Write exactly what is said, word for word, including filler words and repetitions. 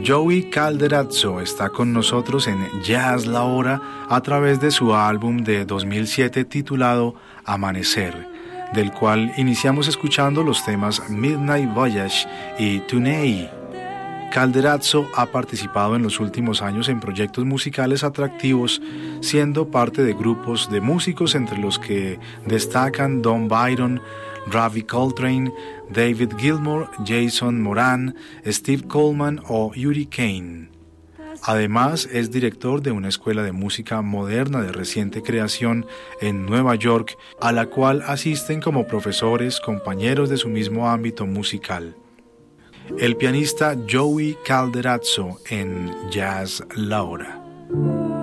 Joey Calderazzo está con nosotros en Jazz La Hora a través de su álbum de dos mil siete titulado Amanecer, del cual iniciamos escuchando los temas Midnight Voyage y Tunei. Calderazzo ha participado en los últimos años en proyectos musicales atractivos, siendo parte de grupos de músicos entre los que destacan Don Byron, Ravi Coltrane, David Gilmour, Jason Moran, Steve Coleman o Yuri Kane. Además, es director de una escuela de música moderna de reciente creación en Nueva York, a la cual asisten como profesores compañeros de su mismo ámbito musical. El pianista Joey Calderazzo en Jazz La Hora.